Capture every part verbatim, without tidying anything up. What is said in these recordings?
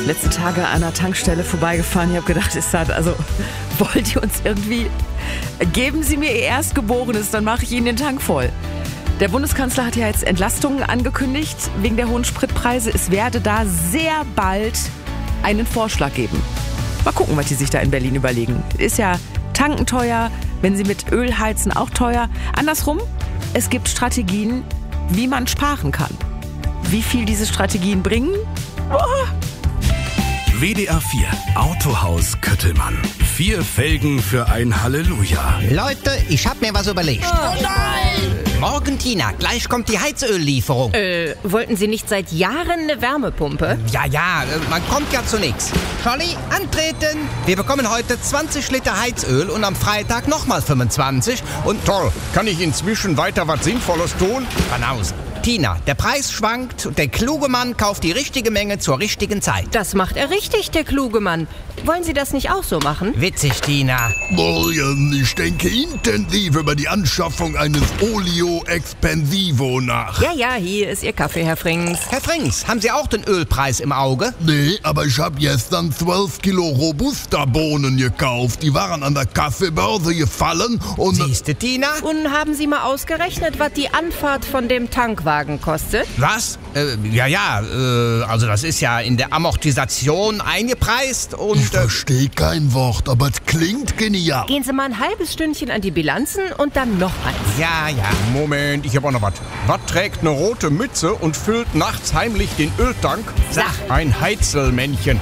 Letzte Tage an einer Tankstelle vorbeigefahren. Ich habe gedacht, ist das, also wollt ihr uns irgendwie, geben Sie mir Ihr Erstgeborenes, dann mache ich Ihnen den Tank voll. Der Bundeskanzler hat ja jetzt Entlastungen angekündigt wegen der hohen Spritpreise. Es werde da sehr bald einen Vorschlag geben. Mal gucken, was die sich da in Berlin überlegen. Ist ja tanken teuer, wenn Sie mit Öl heizen auch teuer. Andersrum, es gibt Strategien, wie man sparen kann. Wie viel diese Strategien bringen? Boah. W D R vier Autohaus Köttelmann. Vier Felgen für ein Halleluja. Leute, ich hab mir was überlegt. Oh nein! Morgen, Tina, gleich kommt die Heizöllieferung. Äh, wollten Sie nicht seit Jahren eine Wärmepumpe? Ja, ja, äh, man kommt ja zu nix. Scholli, antreten! Wir bekommen heute zwanzig Liter Heizöl und am Freitag nochmal fünfundzwanzig und... Toll, kann ich inzwischen weiter was Sinnvolles tun? Banause. Tina, der Preis schwankt und der kluge Mann kauft die richtige Menge zur richtigen Zeit. Das macht er richtig, der kluge Mann. Wollen Sie das nicht auch so machen? Witzig, Tina. Morgen, ich denke intensiv über die Anschaffung eines Olio Expensivo nach. Ja, ja, hier ist Ihr Kaffee, Herr Frings. Herr Frings, haben Sie auch den Ölpreis im Auge? Nee, aber ich habe gestern zwölf Kilo Robusta-Bohnen gekauft. Die waren an der Kaffeebörse gefallen und... Siehste, Tina? Und haben Sie mal ausgerechnet, was die Anfahrt von dem Tankwagen kostet? Was? Äh, ja, ja, äh, also das ist ja in der Amortisation eingepreist und... Ich verstehe kein Wort, aber es klingt genial. Gehen Sie mal ein halbes Stündchen an die Bilanzen und dann noch eins. Ja, ja. Moment, ich habe auch noch was. Was trägt eine rote Mütze und füllt nachts heimlich den Öltank? Sag. Ein Heizelmännchen.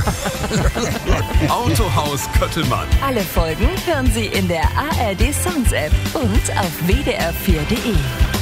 Autohaus Köttelmann. Alle Folgen hören Sie in der A R D Sounds App und auf w d r vier punkt d e.